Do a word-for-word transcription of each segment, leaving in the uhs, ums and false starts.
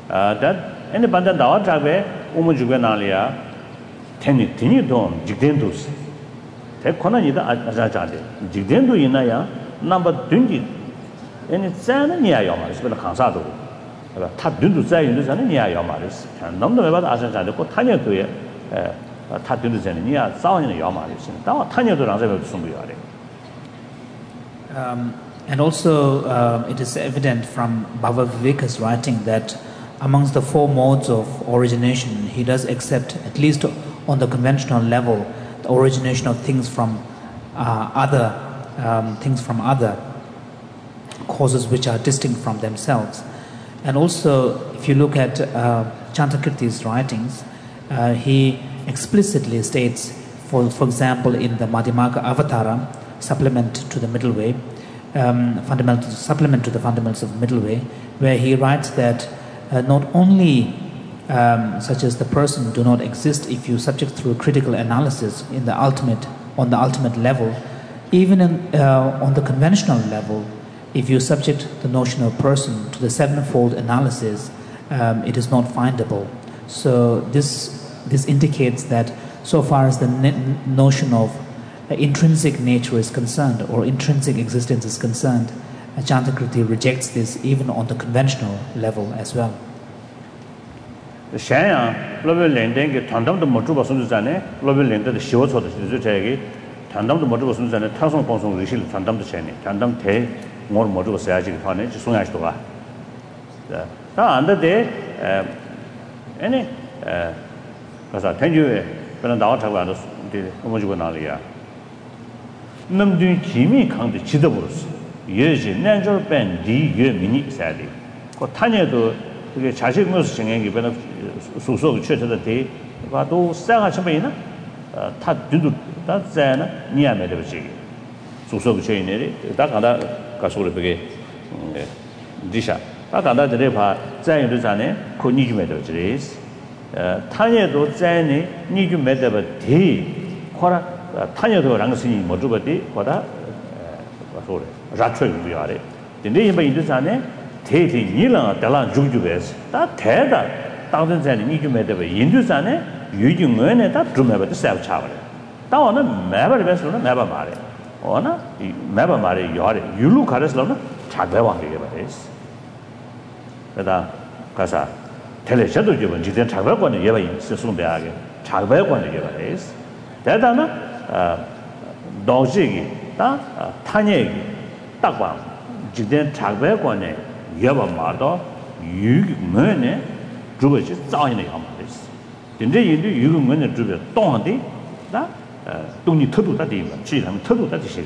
Uh, that any banda dawa trabe umu juga nalia teni teni don jigdendus. Te kona nida ajajade jigdendu ina ya number twenty any zana niya yoma is bela kansa do. Ta dundu zai yundu zana niya yoma is. Namdo meba ajajade ko tanya do ye ta dundu zana niya zawa ni yoma is. Dawa tanya do rangza be sumbu yare. Um, and also, uh, it is evident from Bhava Viveka's writing that amongst the four modes of origination, he does accept, at least on the conventional level, the origination of things from uh, other um, things from other causes which are distinct from themselves. And also, if you look at uh, Chantakirti's writings, uh, he explicitly states, for for example, in the Madhyamaka Avatara, supplement to the middle way, um, fundamental supplement to the fundamentals of the middle way, where he writes that uh, not only um, such as the person do not exist if you subject through critical analysis in the ultimate on the ultimate level, even in, uh, on the conventional level, if you subject the notion of person to the sevenfold analysis, um, it is not findable. So this this indicates that so far as the notion of Uh, intrinsic nature is concerned, or intrinsic existence is concerned, uh, Chantakirti rejects this even on the conventional level as well. Shaya, global lending, Tandam the Motuba Sunzane, global lender, the Short of the Zutagi, Tandam the Motuba Sunzane, Tasson Consum Rishil, Tandam the Cheni, Tandam Te, more Motuba Saji, Fanage, Sunashtoa. Under there, any, because I tell you, when I'm out of the Homojuanalia. Namdun Kimi Kang the Chidaburus, Yeji, natural band, D. Ye Mini Sadi. What Tanya do the Chashik Mus singing, given of Suso Church of the day, but those Saga Chabina, Tat Dudu, that Zana, Nia Medavici. Suso Chaineri, Dakada Kasuri Pege Disha. Dakada the Repa, Zayn Duzane, Koniju Medavicis. Tanya do Zani, Niju Medavati, Quara. 타녀도 랑스니 모두버디 보다 소래 라트를 위하래 근데 이번 인도산에 대대 니랑 달랑 중주베스 다 대다 당전 전에 니주메데 인도산에 유중원에 다 주메버도 세 차버려 다오는 매버 베스로는 매버 말해 어나 이 매버 말해 요래 유루 가르스로는 작배왕이 해버렸어 그다 가사 텔레셔도 주면 지된 작배권에 예바 있으송배하게 작배권에 해버렸어 대단한 도시기 다 타녀기 딱방 지된 작배권에 여바 말도 유문에 주버지 자연의 함을했어. 근데 이제 유문에 주버 동한데 다 동이 터도다 되면 지금 터도다 되시고.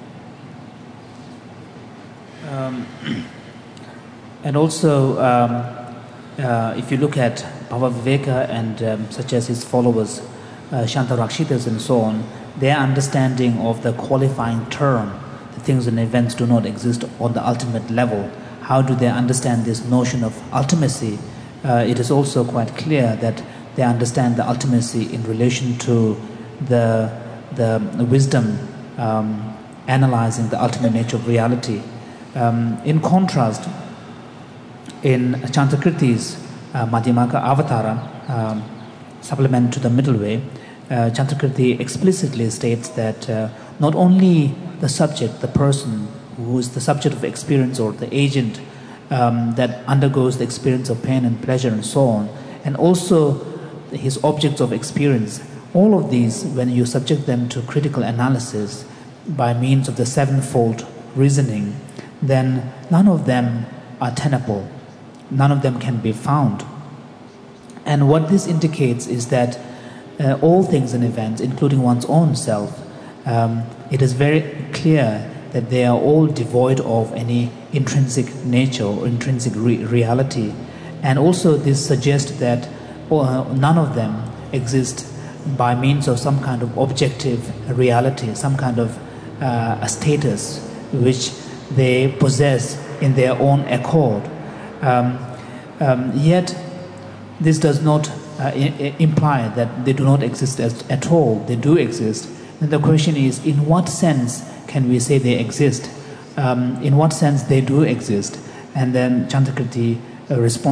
Um and also um uh, if you look at Bhava Viveka and um, such as his followers uh, Shantarakshitas and so on, their understanding of the qualifying term, the things and events do not exist on the ultimate level. How do they understand this notion of ultimacy? Uh, it is also quite clear that they understand the ultimacy in relation to the the wisdom um, analyzing the ultimate nature of reality. Um, in contrast, in Chantakirti's uh, Madhyamaka Avatara, um, supplement to the middle way, uh, Chantakirti explicitly states that uh, not only the subject, the person who is the subject of experience or the agent um, that undergoes the experience of pain and pleasure and so on, and also his objects of experience, all of these, when you subject them to critical analysis by means of the sevenfold reasoning, then none of them are tenable, none of them can be found. And what this indicates is that uh, all things and events, including one's own self, um, it is very clear that they are all devoid of any intrinsic nature or intrinsic re- reality. And also this suggests that uh, none of them exist by means of some kind of objective reality, some kind of uh, a status which they possess in their own accord. Um, um, yet this does not uh, I- imply that they do not exist as, at all. They do exist. And the question is, in what sense can we say they exist? Um, in what sense they do exist? And then Chantakirti uh, responds